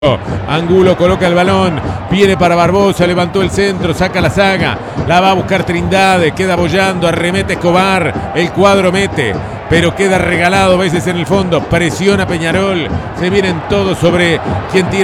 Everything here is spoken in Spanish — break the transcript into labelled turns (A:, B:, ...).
A: Angulo coloca el balón, viene para Barbosa, levantó el centro, saca la saga, la va a buscar Trindade, queda bollando, arremete Escobar, el cuadro mete, pero queda regalado a veces en el fondo, presiona Peñarol, se vienen todos sobre quien tira.